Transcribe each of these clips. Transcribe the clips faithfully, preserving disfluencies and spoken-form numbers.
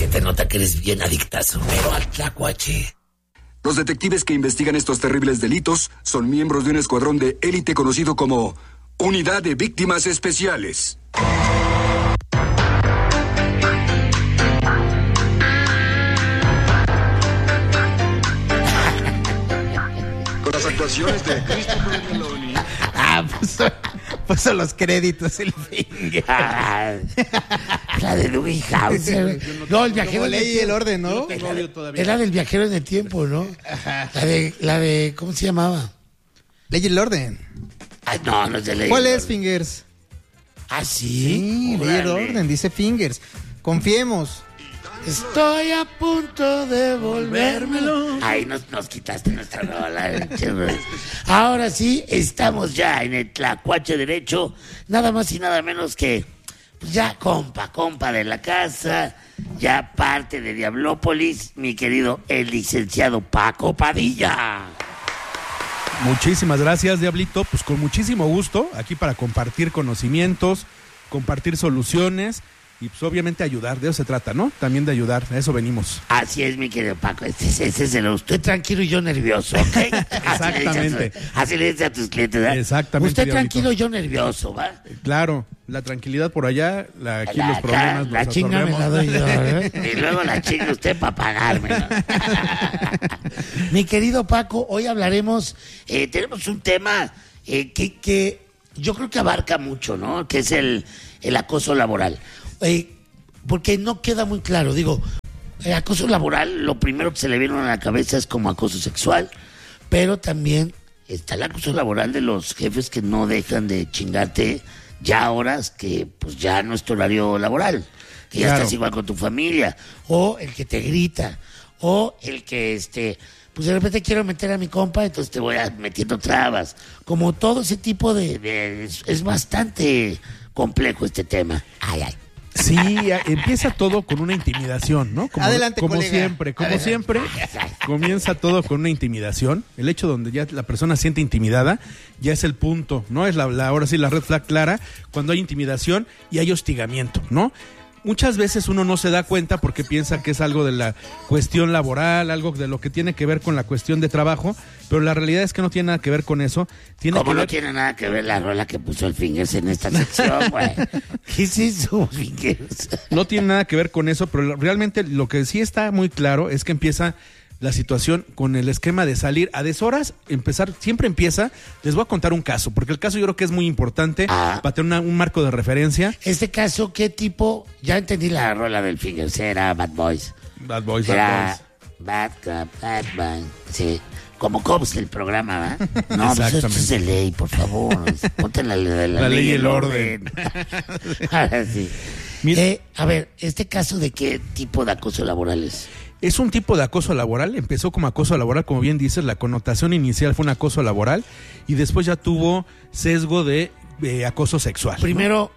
Se te nota que eres bien adictazo, pero al tlacuache. Los detectives que investigan estos terribles delitos son miembros de un escuadrón de élite conocido como Unidad de Víctimas Especiales. Con las actuaciones de Christopher Meloni. Ah, puso, puso los créditos el Finger. Ah, la de Louis House. No, el viajero Como ley y el orden, ¿no? Era del viajero en el tiempo, ¿no? La de, la de, ¿cómo se llamaba? Ley y el orden. Ay, no, no es de ley. ¿Cuál es, Fingers? ¿Ah, sí? Sí, ley y el orden, dice Fingers. Confiemos. Estoy a punto de volvérmelo. Ay, nos, nos quitaste nuestra rola. Ahora sí, estamos ya en el tlacuache derecho. Nada más y nada menos que, pues ya compa, compa de la casa. Ya parte de Diablópolis, mi querido el licenciado Paco Padilla. Muchísimas gracias, Diablito. Pues con muchísimo gusto, aquí para compartir conocimientos, compartir soluciones y pues obviamente ayudar, de eso se trata, ¿no? También de ayudar, a eso venimos. Así es, mi querido Paco, ese, ese, ese es el usted tranquilo y yo nervioso, ¿ok? Exactamente. Así le dice a tus clientes, ¿verdad? Exactamente. Usted Diablito. tranquilo y yo nervioso, ¿va? Claro, la tranquilidad por allá, la, aquí La, los problemas la, la los chinga me la doy yo, ¿eh? absorbemos. Y luego la chinga usted para pagarme, ¿no? Mi querido Paco, hoy hablaremos, eh, tenemos un tema eh, que, que yo creo que abarca mucho, ¿no? Que es el, el acoso laboral. Eh, porque no queda muy claro, digo, el acoso laboral, lo primero que se le viene a la cabeza es como acoso sexual, pero también está el acoso laboral de los jefes que no dejan de chingarte ya horas que pues ya no es tu horario laboral, que ya Claro. estás igual con tu familia, o el que te grita, o el que este pues de repente quiero meter a mi compa, entonces te voy a metiendo trabas, como todo ese tipo de, de es, es bastante complejo este tema. Ay, ay. Sí, a- empieza todo con una intimidación, ¿no? Como, Adelante, como colega. siempre, como Adelante. siempre, comienza todo con una intimidación. El hecho donde ya la persona se siente intimidada, ya es el punto, ¿no? Es la, la ahora sí la red flag clara cuando hay intimidación y hay hostigamiento, ¿no? Muchas veces uno no se da cuenta porque piensa que es algo de la cuestión laboral, algo de lo que tiene que ver con la cuestión de trabajo, pero la realidad es que no tiene nada que ver con eso. Tiene ¿Cómo que no ver... tiene nada que ver la rola que puso el Fingers en esta sección, güey? ¿Qué es eso, Fingers? No tiene nada que ver con eso, pero realmente lo que sí está muy claro es que empieza la situación con el esquema de salir a deshoras, empezar, siempre empieza, les voy a contar un caso, porque el caso yo creo que es muy importante Ah. para tener una- un marco de referencia. Este caso, ¿qué tipo? Ya entendí la rola del Fingers, era Bad Boys. Bad Boys, Bad Era Boys. Bad Cop, Bad Boy. Sí, como Cops el programa, ¿va? No, pues esto Exactamente. es de ley, por favor. Ponte la, la, la La ley ley y y el el orden. Ahora sí. Mira- Eh, a ver, ¿este caso de qué tipo de acoso laboral es? Es un tipo de acoso laboral, empezó como acoso laboral, como bien dices, la connotación inicial fue un acoso laboral y después ya tuvo sesgo de eh, acoso sexual, ¿no? Primero,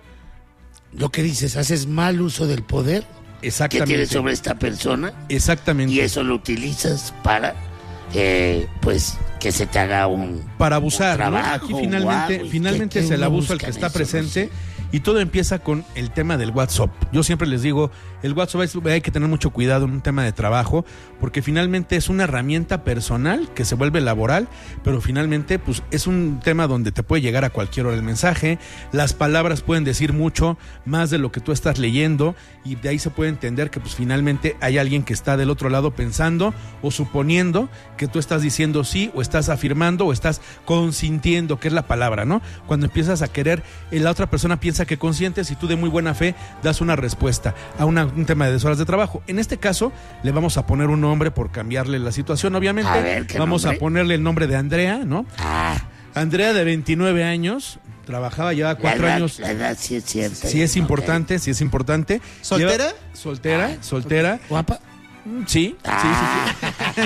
lo que dices, haces mal uso del poder que Exactamente. tienes sobre esta persona Exactamente. y eso lo utilizas para, eh, pues, que se te haga un Para abusar, un ¿no? trabajo, Aquí finalmente, guau, ¿y finalmente qué- es qué el uno abuso el busca que en está eso? presente No sé. y todo empieza con el tema del WhatsApp. Yo siempre les digo, el WhatsApp es- hay que tener mucho cuidado en un tema de trabajo porque finalmente es una herramienta personal que se vuelve laboral, pero finalmente pues es un tema donde te puede llegar a cualquier hora el mensaje, las palabras pueden decir mucho más de lo que tú estás leyendo y de ahí se puede entender que pues finalmente hay alguien que está del otro lado pensando o suponiendo que tú estás diciendo sí o estás afirmando o estás consintiendo, que es la palabra, ¿no? Cuando empiezas a querer, eh, la otra persona piensa que consientes y tú de muy buena fe das una respuesta a una- un tema de deshoras de trabajo. En este caso, le vamos a poner un nombre por cambiarle la situación, obviamente. A ver, ¿qué vamos nombre? a ponerle el nombre de Andrea, ¿no? Ah, Andrea, de veintinueve años, trabajaba ya la cuatro edad, años. la edad sí es cierta. Sí es Ok. importante, sí es importante. ¿Soltera? Lleva- soltera, Ah, soltera. ¿Guapa? Mm, Sí, Ah. sí, sí,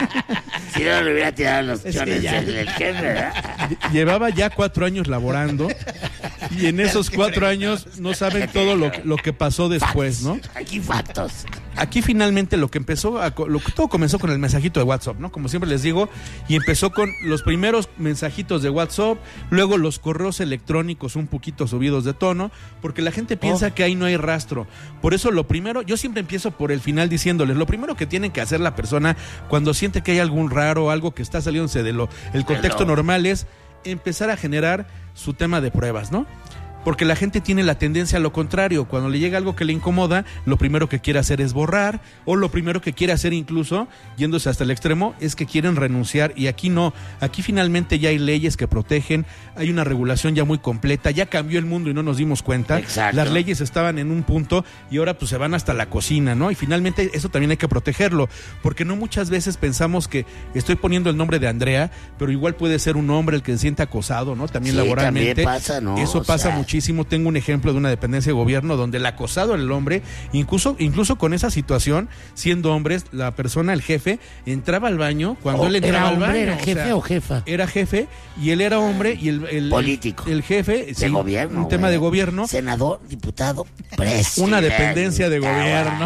Si no le hubiera tirado los que chones ya- el, el jefe, ¿verdad? sí. Llevaba ya cuatro años laborando y en esos cuatro años no saben todo lo, lo que pasó después, ¿no? Aquí factos. aquí finalmente lo que empezó, a, lo que todo comenzó con el mensajito de WhatsApp, ¿no? Como siempre les digo, y empezó con los primeros mensajitos de WhatsApp, luego los correos electrónicos un poquito subidos de tono, porque la gente piensa oh. que ahí no hay rastro. Por eso lo primero, yo siempre empiezo por el final diciéndoles, lo primero que tienen que hacer la persona cuando siente que hay algún raro, algo que está saliéndose de lo el contexto Hello. normal es empezar a generar su tema de pruebas, ¿no? Porque la gente tiene la tendencia a lo contrario. Cuando le llega algo que le incomoda, lo primero que quiere hacer es borrar, o lo primero que quiere hacer incluso, yéndose hasta el extremo, es que quieren renunciar. Y aquí no, aquí finalmente ya hay leyes que protegen, hay una regulación ya muy completa, ya cambió el mundo y no nos dimos cuenta. Exacto. Las leyes estaban en un punto y ahora pues se van hasta la cocina, ¿no? Y finalmente eso también hay que protegerlo, porque no muchas veces pensamos que estoy poniendo el nombre de Andrea, pero igual puede ser un hombre el que se siente acosado, ¿no? También sí, laboralmente. También pasa, ¿no? Eso o pasa sea... mucho. Muchísimo. Tengo un ejemplo de una dependencia de gobierno donde el acosado el hombre, incluso incluso con esa situación, siendo hombres, la persona, el jefe, entraba al baño cuando oh, él entraba al baño. ¿Era jefe o, sea, o jefa? Era jefe y él era hombre y el... el político. El, el jefe... De sí, gobierno. Un tema güey. de gobierno. Senador, diputado, presidente. Una dependencia de gobierno.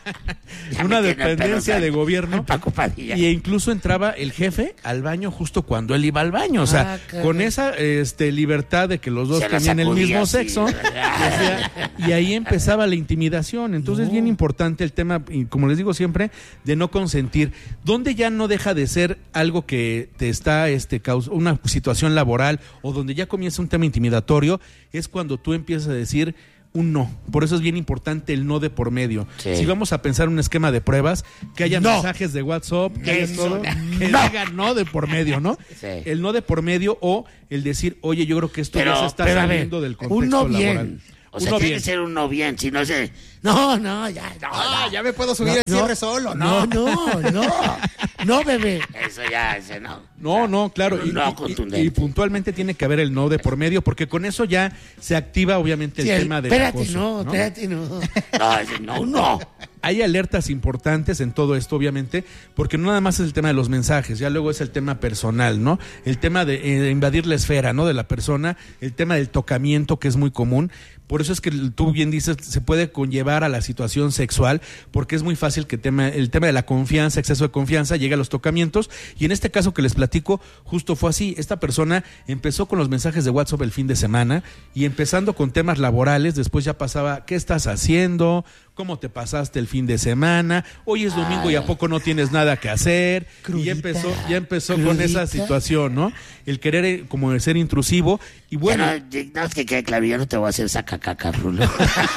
Una dependencia de gobierno. Paco Padilla. Y incluso entraba el jefe al baño justo cuando él iba al baño. O sea, ah, con esa este, libertad de que los dos tenían el mismo sí. sexo. Decía, y ahí empezaba la intimidación. Entonces es no. bien importante el tema, y como les digo siempre, de no consentir. Donde ya no deja de ser algo que te está este, caus- una situación laboral o donde ya comienza un tema intimidatorio, es cuando tú empiezas a decir un no. Por eso es bien importante el no de por medio. Sí. Si vamos a pensar un esquema de pruebas, que haya no. mensajes de WhatsApp, que haya todo, que no. diga no de por medio, ¿no? Sí. El no de por medio o el decir, oye, yo creo que esto pero, ya se está saliendo del contexto un no laboral. Bien. O sea, uno tiene bien. que ser un no bien, si no se... No, no, ya, no. Ah, no. ya me puedo subir no, el cierre no, solo, ¿no? No, no, no. No, bebé. Eso ya, ese no. No, o sea, no, claro. Y, no y, y puntualmente tiene que haber el no de por medio, porque con eso ya se activa obviamente el sí, tema del espérate, acoso. No, ¿no? espérate, no. No, ese no, no. Hay alertas importantes en todo esto, obviamente, porque no nada más es el tema de los mensajes, ya luego es el tema personal, ¿no? El tema de eh, invadir la esfera, ¿no? De la persona, el tema del tocamiento, que es muy común. Por eso es que tú bien dices, se puede conllevar a la situación sexual, porque es muy fácil que tema, el tema de la confianza, exceso de confianza, llegue a los tocamientos. Y en este caso que les platico, justo fue así. Esta persona empezó con los mensajes de WhatsApp el fin de semana y empezando con temas laborales, después ya pasaba, ¿qué estás haciendo? ¿Cómo te pasaste el fin de semana? Hoy es domingo y a poco no tienes nada que hacer. Crudita, y ya empezó, ya empezó con esa situación, ¿no? El querer como el ser intrusivo. Y bueno, no, no es que quede claro, yo no te voy a hacer sacacaca, Rulo.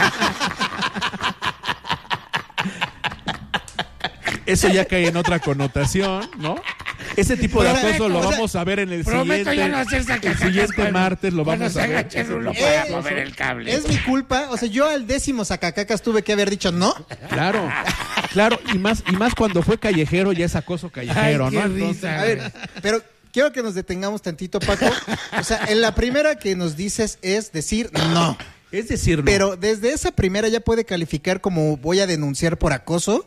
Eso ya cae en otra connotación, ¿no? Ese tipo de acoso lo vamos a ver en el siguiente, ya no hacer el siguiente martes lo vamos a ver. Agache, Rulo, para mover el cable. Es mi culpa, o sea, yo al décimo sacacacas tuve que haber dicho no. Claro, claro, y más y más cuando fue callejero, ya es acoso callejero, Ay, ¿no? Entonces, a ver, pero quiero que nos detengamos tantito, Paco. O sea, en la primera que nos dices es decir no. Es decir, no. Pero desde esa primera ya puede calificar como voy a denunciar por acoso,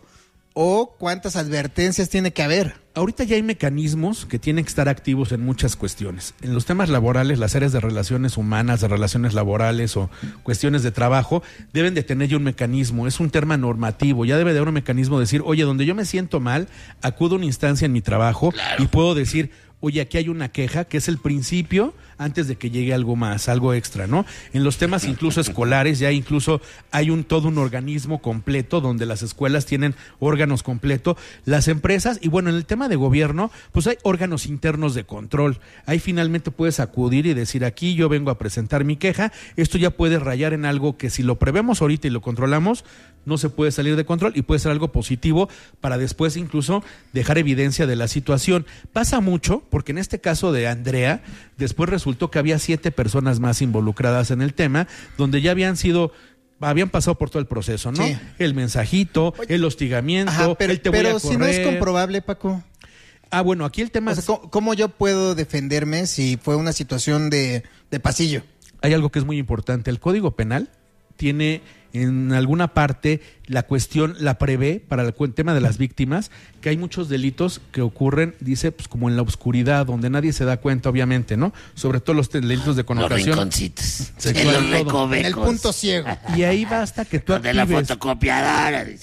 o cuántas advertencias tiene que haber. Ahorita ya hay mecanismos que tienen que estar activos en muchas cuestiones. En los temas laborales, las áreas de relaciones humanas, de relaciones laborales o cuestiones de trabajo, deben de tener ya un mecanismo. Es un tema normativo. Ya debe de haber un mecanismo de decir, oye, donde yo me siento mal, acudo a una instancia en mi trabajo claro. y puedo decir, oye, aquí hay una queja, que es el principio antes de que llegue algo más, algo extra, ¿no? En los temas incluso escolares, ya incluso hay un todo un organismo completo donde las escuelas tienen órganos completos, las empresas, y bueno, en el tema de gobierno, pues hay órganos internos de control. Ahí finalmente puedes acudir y decir, aquí yo vengo a presentar mi queja, esto ya puede rayar en algo que si lo prevemos ahorita y lo controlamos, no se puede salir de control y puede ser algo positivo para después incluso dejar evidencia de la situación. Pasa mucho, porque en este caso de Andrea, después resultó que había siete personas más involucradas en el tema, donde ya habían sido, habían pasado por todo el proceso, ¿no? Sí. El mensajito, el hostigamiento, Ajá, pero, el te pero voy a correr. Si no es comprobable, Paco. Ah, bueno, aquí el tema o sea, es... ¿cómo, ¿Cómo yo puedo defenderme si fue una situación de, de pasillo? Hay algo que es muy importante. El Código Penal tiene en alguna parte la cuestión, la prevé para el tema de las víctimas, que hay muchos delitos que ocurren, dice, pues como en la oscuridad, donde nadie se da cuenta, obviamente, ¿no? Sobre todo los delitos de connotación. Los rinconcitos. Sexual, en, los en el punto ciego. Y ahí basta que tú de la fotocopiadora, dice.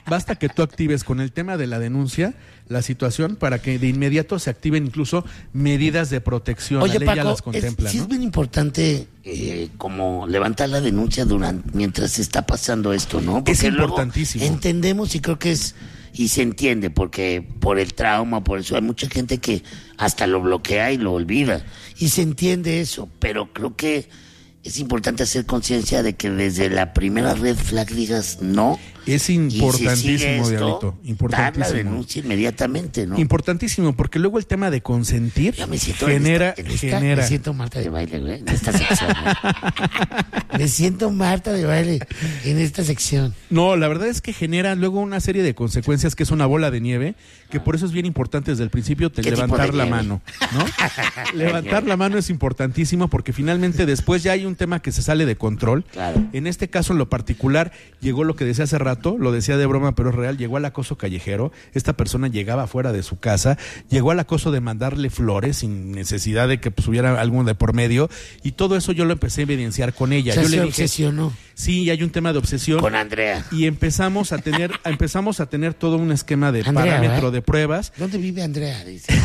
basta que tú actives con el tema de la denuncia la situación para que de inmediato se activen incluso medidas de protección. Oye, la ley Paco, ya las contempla, es, sí ¿no? es bien importante eh, como levantar la denuncia durante mientras está pasando esto, ¿no? Porque Es luego importantísimo. entendemos y creo que es y se entiende porque por el trauma, por eso hay mucha gente que hasta lo bloquea y lo olvida y se entiende eso, pero creo que es importante hacer conciencia de que desde la primera red flag digas no. Es y si importantísimo, sigue esto, Diablito. dar la Importantísimo. denuncia inmediatamente, ¿no? Importantísimo, porque luego el tema de consentir Yo me siento genera, en esta- en esta- genera. Me siento Marta de baile, güey, en esta sección. ¿no? Me siento Marta de baile en esta sección. No, la verdad es que genera luego una serie de consecuencias que es una bola de nieve, que por eso es bien importante desde el principio te ¿Qué tipo levantar de la nieve? mano, ¿no? Levantar la mano es importantísimo porque finalmente después ya hay un tema que se sale de control. Claro. En este caso en lo particular llegó lo que decía hace rato, lo decía de broma pero es real, llegó al acoso callejero, esta persona llegaba fuera de su casa, llegó al acoso de mandarle flores sin necesidad de que pues, hubiera algo de por medio y todo eso yo lo empecé a evidenciar con ella. O sea, yo se le dije, obsesionó sí, hay un tema de obsesión. con Andrea. Y empezamos a tener, empezamos a tener todo un esquema de Andrea, parámetro ¿verdad? de pruebas. ¿Dónde vive Andrea? Dice.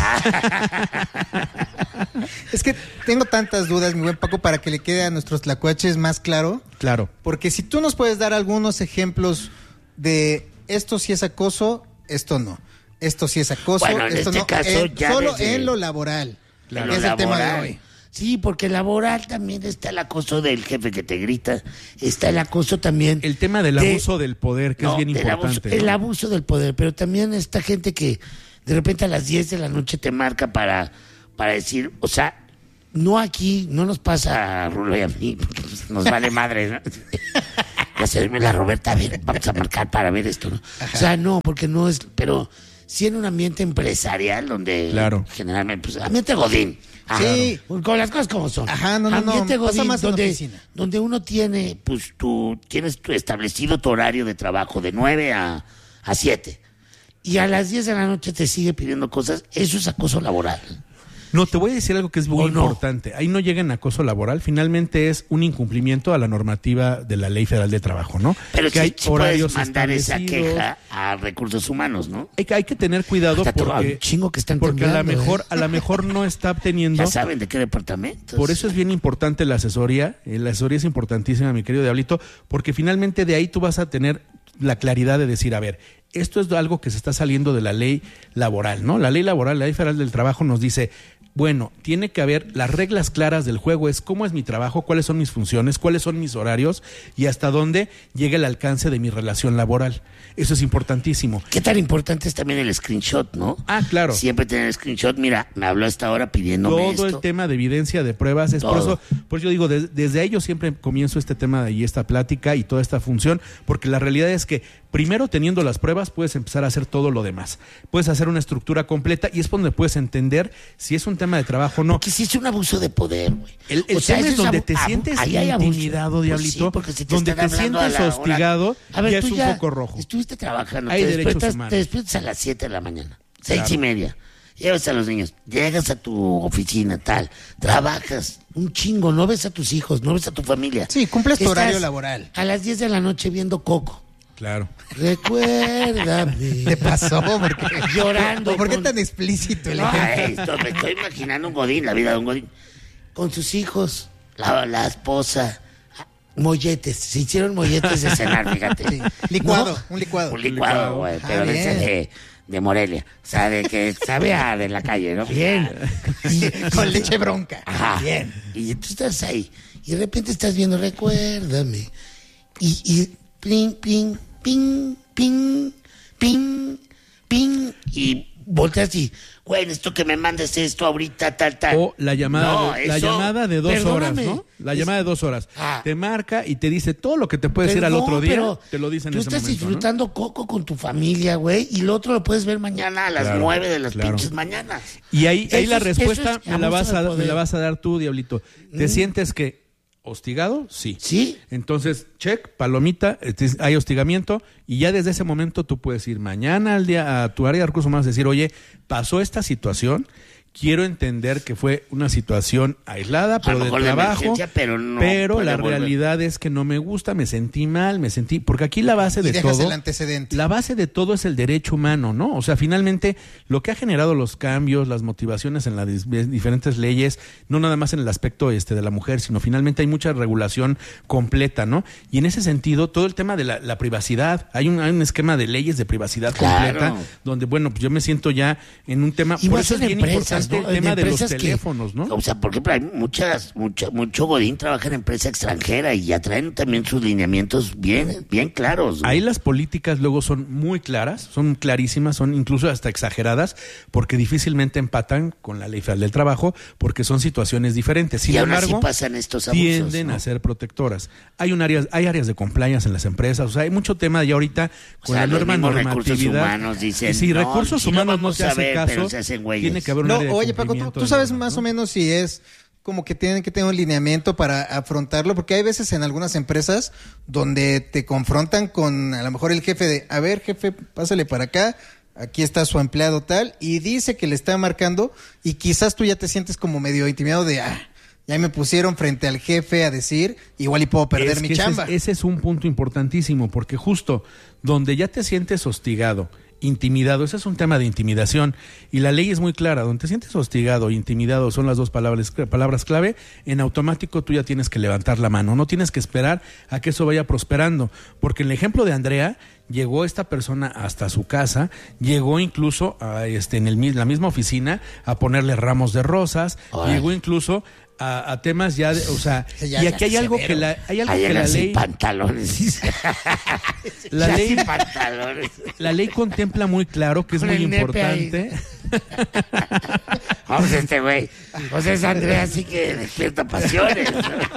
Es que tengo tantas dudas, mi buen Paco, para que le quede a nuestros tlacuaches más claro. Claro. Porque si tú nos puedes dar algunos ejemplos de esto sí es acoso, esto no. Esto sí es acoso, Bueno, en esto este no. caso Eh, ya solo desde- en lo laboral. Claro, que es el tema de laboral. hoy. Sí, porque laboral también está el acoso del jefe que te grita, está el acoso también. El tema del de- abuso del poder, que No, es bien del abuso- importante. el ¿no? abuso del poder, pero también esta gente que de repente a las diez de la noche te marca para, para decir, o sea, no aquí, no nos pasa a Rulo y a mí, porque pues, nos vale madre, ¿no? Ya se duerme la Roberta, a ver, vamos a marcar para ver esto, ¿no? O sea, no, porque no es, pero sí en un ambiente empresarial donde Claro. generalmente, pues, ambiente godín. Ah, Sí. claro. Con las cosas como son. Ajá, no, no, no, Ambiente pasa godín, más en la donde, oficina. donde uno tiene, pues tú tienes tu establecido tu horario de trabajo de nueve a, a siete. Y a las diez de la noche te sigue pidiendo cosas, eso es acoso laboral. No, te voy a decir algo que es muy ¿O no? importante. Ahí no llega en acoso laboral, finalmente es un incumplimiento a la normativa de la Ley Federal de Trabajo, ¿no? Pero que sí, hay sí horarios puedes mandar esa establecidos. queja a recursos humanos, ¿no? Hay, que- hay que tener cuidado Hasta todo, porque, un chingo que están porque a la temblando, mejor, ¿eh? a la mejor no está obteniendo. Ya saben de qué departamento. Por eso es bien importante la asesoría. Eh, La asesoría es importantísima, mi querido Diablito, porque finalmente de ahí tú vas a tener la claridad de decir, a ver, esto es algo que se está saliendo de la ley laboral, ¿no? La ley laboral, la ley federal del trabajo nos dice, bueno, tiene que haber las reglas claras del juego, es cómo es mi trabajo, cuáles son mis funciones, cuáles son mis horarios y hasta dónde llega el alcance de mi relación laboral. Eso es importantísimo. ¿Qué tan importante es también el screenshot, no? Ah, claro. Siempre tener el screenshot. Mira, me habló hasta ahora pidiéndome Todo esto. el tema de evidencia de pruebas es por Todo. eso, pues yo digo, des- desde ahí yo siempre comienzo este tema y esta plática y toda esta función, porque la realidad es que primero teniendo las pruebas puedes empezar a hacer todo lo demás. Puedes hacer una estructura completa y es donde puedes entender si es un tema de trabajo o no. Porque si es un abuso de poder, güey. El, el O sea, tema eso es donde abu- te abu- sientes ahí hay abuso. intimidado, Pues Diablito, sí, porque si te donde están te hablando a sientes la hora- hostigado, A ver, ya tú es un ya foco rojo. Estuviste trabajando, Hay te derechos despiertas, humanos. te despiertas a las siete de la mañana, seis Claro. y media. Llevas a los niños, llegas a tu oficina, tal, trabajas un chingo, no ves a tus hijos, no ves a tu familia. Sí, cumples tu Estás horario laboral. A las diez de la noche viendo Coco. Claro. Recuérdame. ¿Te pasó? ¿Por qué? Llorando ¿Por qué con- tan explícito el No, ejemplo? esto, me estoy imaginando un godín, la vida de un godín. Con sus hijos, la, la esposa, molletes. Se hicieron molletes de cenar, fíjate. Sí, licuado, ¿No? un licuado. Un licuado, güey, Ah, pero de, bien. ese de, de Morelia. O sea, de que sabe a de la calle, ¿no? Bien. Con leche bronca. Ajá. Bien. Y tú estás ahí. Y de repente estás viendo, recuérdame. Y, y ping, ping, ping, ping, ping, ping. Y volteas y, güey, necesito que me mandes esto ahorita, tal, tal. O la llamada, No, de, la eso, llamada de dos perdóname. horas, ¿no? La Es- llamada de dos horas. Ah. Te marca y te dice todo lo que te puede decir al Perdón, otro día, pero te lo dice en tú ese estás momento, ¿no? disfrutando Coco con tu familia, güey, y lo otro lo puedes ver mañana a las Claro, nueve de las claro. pinches mañanas. Y ahí, ahí Eso la es- respuesta eso es me, la vas abuso a, de me poder. la vas a dar tú, Diablito. ¿Te sientes que hostigado? Sí. Sí. Entonces, check, palomita, este, hay hostigamiento y ya desde ese momento tú puedes ir mañana al día a tu área de recursos humanos y decir, oye, pasó esta situación, quiero entender que fue una situación aislada, pero de trabajo, pero, no pero la volver. realidad es que no me gusta, me sentí mal, me sentí, porque aquí la base de todo, el antecedente. la base de todo es el derecho humano, ¿no? O sea, finalmente lo que ha generado los cambios, las motivaciones en las diferentes leyes, no nada más en el aspecto este de la mujer, sino finalmente hay mucha regulación completa, ¿no? Y en ese sentido, todo el tema de la, la privacidad, hay un, hay un esquema de leyes de privacidad claro. completa, donde, bueno, pues yo me siento ya en un tema, y por eso es bien empresas, importante ¿no? el tema de los que, teléfonos, ¿no? O sea, por ejemplo, hay muchas, mucha, mucho godín trabaja en empresa extranjera y ya traen también sus lineamientos bien, bien claros, ¿no? Ahí las políticas luego son muy claras, son clarísimas, son incluso hasta exageradas, porque difícilmente empatan con la ley federal del trabajo, porque son situaciones diferentes. Sin y aún embargo, así pasan estos abusos, tienden ¿no? a ser protectoras. Hay un área, hay áreas de compliance en las empresas, o sea, hay mucho tema ya ahorita con o sea, la nueva los recursos normatividad. Humanos dicen, y si no, recursos si no humanos no vamos se a hace ver, caso, pero se hacen güeyes. tiene que haber un No, área de oye, Paco, tú, cumplimiento tú de sabes normas, más ¿no? o menos si es como que tienen que tener un lineamiento para afrontarlo, porque hay veces en algunas empresas donde te confrontan con a lo mejor el jefe de, a ver, jefe, pásale para acá, aquí está su empleado tal, y dice que le está marcando, y quizás tú ya te sientes como medio intimidado de, ah, ya me pusieron frente al jefe a decir, igual y puedo perder Es mi que ese chamba. es, ese es un punto importantísimo, porque justo donde ya te sientes hostigado, intimidado, ese es un tema de intimidación, y la ley es muy clara, donde te sientes hostigado, intimidado, son las dos palabras, palabras clave, en automático tú ya tienes que levantar la mano, no tienes que esperar a que eso vaya prosperando, porque en el ejemplo de Andrea, llegó esta persona hasta su casa, llegó incluso a, este, en el, la misma oficina a ponerle ramos de rosas, Ay. llegó incluso a, a temas ya, de, o sea, Ya, y ya aquí hay algo severo. que la, hay algo Ahí que la llegan sin ley, pantalones. dice. la Ya ley, sin pantalones. la ley contempla muy claro que es Con muy el nepe importante. Vamos, este güey. Pues es Andrea, así que despierta pasiones.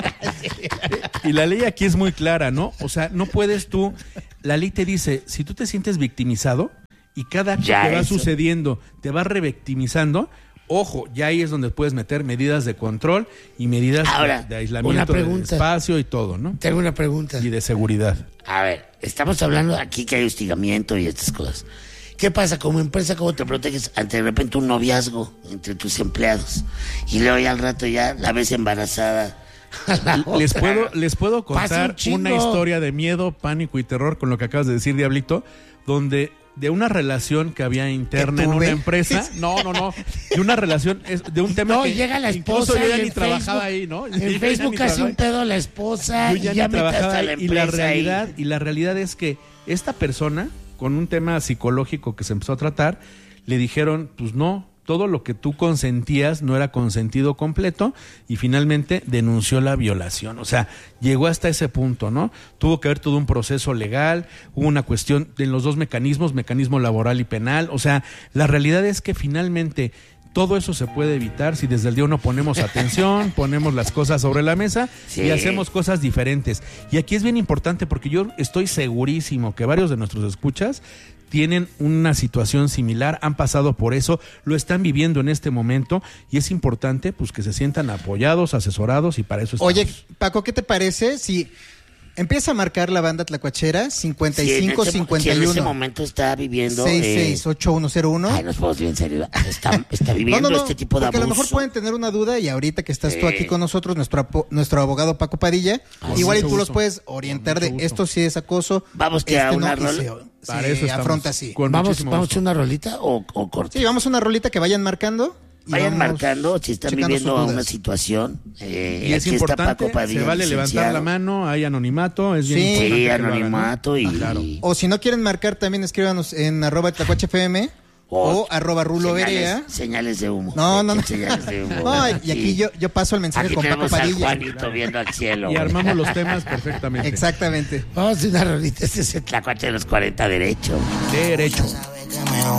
Y la ley aquí es muy clara, ¿no? O sea, no puedes tú, la ley te dice, si tú te sientes victimizado y cada que Ya te va eso. sucediendo te va revictimizando, ojo, ya ahí es donde puedes meter medidas de control y medidas Ahora, de, de aislamiento una de pregunta. espacio y todo, ¿no? Tengo una pregunta. Y de seguridad. A ver, estamos hablando aquí que hay hostigamiento y estas cosas. ¿Qué pasa como empresa? ¿Cómo te proteges ante de repente un noviazgo entre tus empleados? Y luego ya al rato ya la ves embarazada. a la Les otra. puedo, les puedo Pasa un contar chingo. una historia de miedo, pánico y terror con lo que acabas de decir, Diablito, donde de una relación que había interna ¿Que en una tuve? empresa, no, no, no, de una relación, es de un tema No, que llega la incluso esposa yo ya y ni en trabajaba Facebook- ahí, ¿no? Yo ya En ni Facebook hace trabajaba un pedo a la esposa yo y ya, ya ni mete trabajaba hasta la ahí, y la empresa ahí. realidad y la realidad es que esta persona con un tema psicológico que se empezó a tratar le dijeron pues no, todo lo que tú consentías no era consentido completo y finalmente denunció la violación, o sea, llegó hasta ese punto, ¿no? Tuvo que haber todo un proceso legal, hubo una cuestión de los dos mecanismos, mecanismo laboral y penal, o sea, la realidad es que finalmente todo eso se puede evitar si desde el día uno ponemos atención, ponemos las cosas sobre la mesa Sí. y hacemos cosas diferentes. Y aquí es bien importante porque yo estoy segurísimo que varios de nuestros escuchas tienen una situación similar, han pasado por eso, lo están viviendo en este momento y es importante pues que se sientan apoyados, asesorados y para eso estamos. Oye, Paco, ¿qué te parece si empieza a marcar la banda tlacuachera cincuenta y Sí, en cinco ese- cincuenta y si en ese uno momento está viviendo... seis eh, seis ocho uno cero uno? Ay, nos podemos bien en serio. Está, está viviendo No, no, no, este tipo de porque abuso. a lo mejor pueden tener una duda y ahorita que estás tú Sí. aquí con nosotros, nuestro apo- nuestro abogado Paco Padilla, Con igual y mucho tú los gusto. puedes orientar Con de mucho gusto. esto sí es acoso, Vamos que a este una no, y rola. se, Para se eso estamos afronta así. con ¿Vamos, muchísimo vamos gusto. a una rolita o, o corte? Sí, vamos a una rolita que vayan marcando. y Vayan vamos marcando si están checando viviendo sus una dudas. situación. Eh, Y es aquí está importante, Paco Padilla, se vale levantar licenciado. la mano, hay anonimato, es bien Sí. importante Sí, que lo hagan, ¿no? anonimato y... Ah, claro. O si no quieren marcar, también escríbanos en arroba tlacuache F M o arroba rulo verea. señales, señales de humo. No, no, no. Señales de humo. No, y Sí. aquí yo, yo paso el mensaje Aquí con Paco tenemos al Padilla. Juanito viendo al cielo. Y güey. armamos los temas perfectamente. Exactamente. Vamos a una rolita. Este es el Tlacuache de los cuarenta derecho. Derecho.